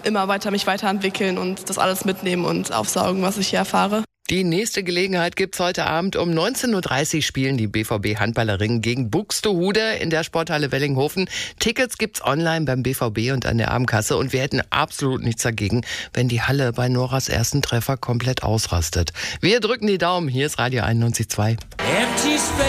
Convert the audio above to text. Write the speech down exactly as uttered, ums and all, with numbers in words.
immer weiter mich weiterentwickeln und das alles mitnehmen und aufsaugen, was ich hier erfahre. Die nächste Gelegenheit gibt's heute Abend. Um neunzehn Uhr dreißig spielen die B V B-Handballerinnen gegen Buxtehude in der Sporthalle Wellinghofen. Tickets gibt's online beim B V B und an der Abendkasse. Und wir hätten absolut nichts dagegen, wenn die Halle bei Noras ersten Treffer komplett ausrastet. Wir drücken die Daumen. Hier ist Radio einundneunzig Komma zwei.